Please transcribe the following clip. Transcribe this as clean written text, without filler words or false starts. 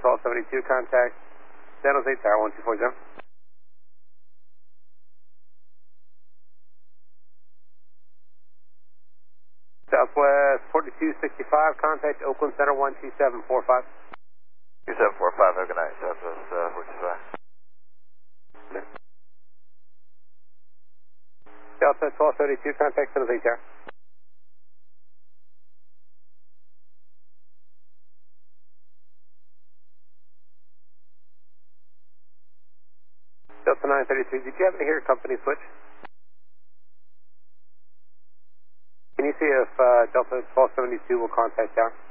1272, contact San Jose Tower 1240. Southwest 4265, contact Oakland Center 12745. 2745, have a good night, Southwest 425. Southwest 1272, contact San Jose Tower. Delta 933, did you happen to hear a company switch? Can you see if Delta 1272 will contact Tower?